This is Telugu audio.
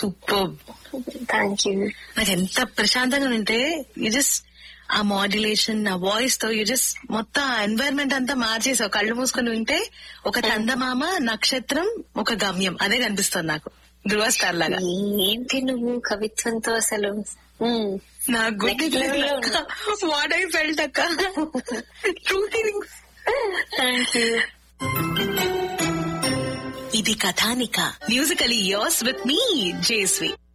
సూపర్. Thank you. నాకు ఎంత ప్రశాంతంగా ఉంటే యూ జస్ట్ ఆ మాడ్యులేషన్ ఆ వాయిస్ తో యూ జస్ట్ మొత్తం ఆ ఎన్వైరన్మెంట్ అంతా మార్చేసావు. కళ్ళు మూసుకొని వింటే ఒక చందమామ, నక్షత్రం, ఒక గమ్యం అదే కనిపిస్తుంది నాకు, ధ్రువ స్టార్ లాగా. ఏంటి నువ్వు కవిత్వంతో అసలు నా గుడ్ వాట్ ఐ ఫెల్ట్ అక్క. Thank you. ఇది కథానిక, మ్యూజికలీ యోర్స్ విత్ మీ జేస్వి.